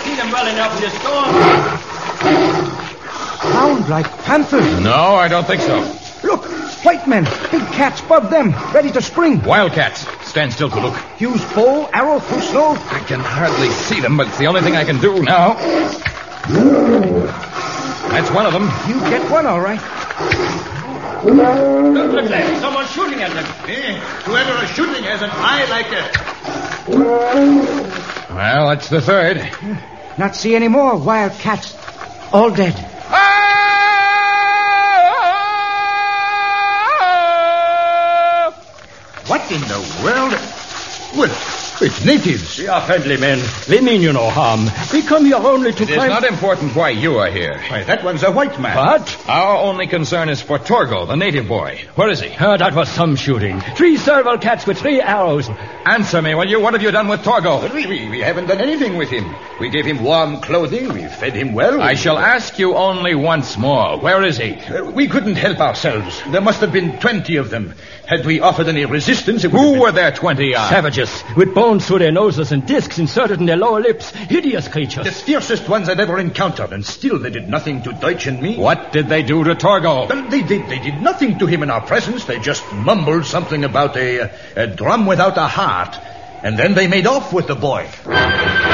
see them well enough in the storm. Sound like panthers. No, I don't think so. Look, white men, big cats above them, ready to spring. Wildcats. Stand still to look. Use bow, arrow, through snow. I can hardly see them, but it's the only thing I can do now. That's one of them. You get one, all right. Look there, someone's shooting at them. Whoever is shooting has an eye like a... Well, that's the third. Not see any more wild cats. All dead. What in the world? Well, it's natives. We are friendly men. We mean you no harm. We come here only to It is not important why you are here. Why, that one's a white man. What? Our only concern is for Torgo, the native boy. Where is he? That was some shooting. 3 serval cats with 3 arrows. Answer me, will you? What have you done with Torgo? We haven't done anything with him. We gave him warm clothing. We fed him well. I shall ask you only once more. Where is he? We couldn't help ourselves. There must have been 20 of them. Had we offered any resistance, it would have Who been... were there 20 of? Savages, with bones through their noses and discs inserted in their lower lips. Hideous creatures. The fiercest ones I'd ever encountered, and still they did nothing to Deutsch and me. What did they do to Torgo? Well, they did nothing to him in our presence. They just mumbled something about a drum without a heart. And then they made off with the boy.